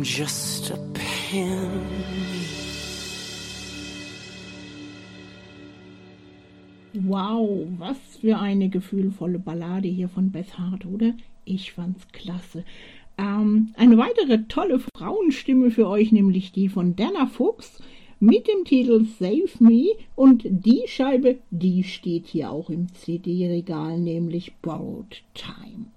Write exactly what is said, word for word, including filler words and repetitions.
just a pin. Wow, was für eine gefühlvolle Ballade hier von Beth Hart, oder? Ich fand's klasse. Ähm, eine weitere tolle Frauenstimme für euch, nämlich die von Dana Fuchs mit dem Titel Save Me, und die Scheibe, die steht hier auch im C D-Regal, nämlich Borrowed Time.